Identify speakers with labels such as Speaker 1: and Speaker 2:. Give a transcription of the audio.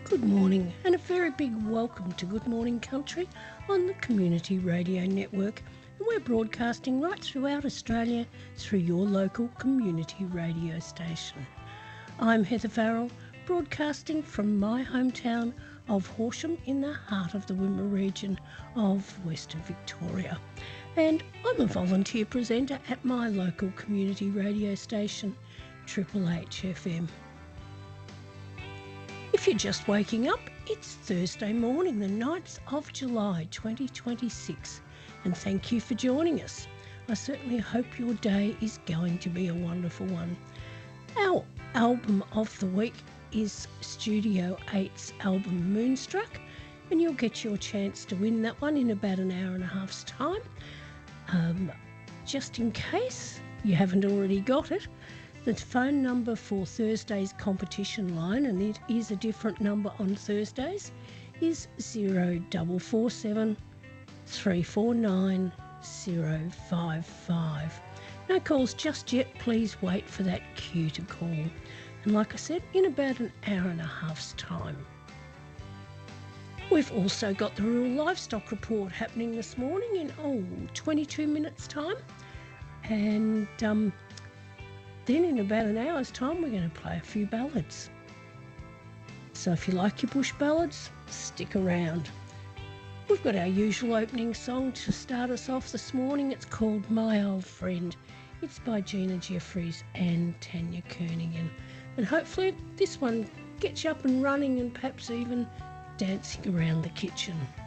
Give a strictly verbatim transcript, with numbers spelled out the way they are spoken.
Speaker 1: Good morning and a very big welcome to Good Morning Country on the Community Radio Network. And we're broadcasting right throughout Australia through your local community radio station. I'm Heather Farrell, broadcasting from my hometown of Horsham in the heart of the Wimmera region of Western Victoria. And I'm a volunteer presenter at my local community radio station, Triple H F M. If you're just waking up, it's Thursday morning, the ninth of July twenty twenty-six, and thank you for joining us. I certainly hope your day is going to be a wonderful one. Our album of the week is Studio eight's album Moonstruck, and you'll get your chance to win that one in about an hour and a half's time. Um, just in case you haven't already got it, the phone number for Thursday's competition line, and it is a different number on Thursdays, is zero four four seven, three four nine, zero five five. No calls just yet, please wait for that cue to call. And like I said, in about an hour and a half's time. We've also got the rural livestock report happening this morning in, oh, twenty-two minutes time. And um, then in about an hour's time, we're going to play a few ballads. So if you like your bush ballads, stick around. We've got our usual opening song to start us off this morning. It's called My Old Friend. It's by Gina Jeffries and Tanya Kernighan. And hopefully this one gets you up and running and perhaps even dancing around the kitchen.